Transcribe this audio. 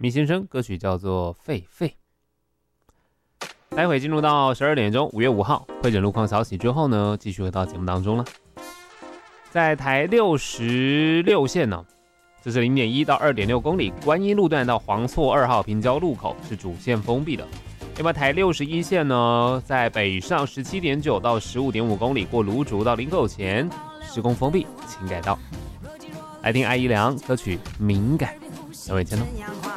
米先生，歌曲叫做《狒狒》。待会进入到12点钟，5月5号会诊路况消息之后呢，继续回到节目当中了。在台66线呢，这是 0.1 到 2.6 公里，观音路段到黄错2号平交路口是主线封闭的。另外台61线呢，在北上 17.9 到 15.5 公里，过芦竹到林口前施工封闭，请改道。来听艾怡良歌曲《敏感》，各位见喽。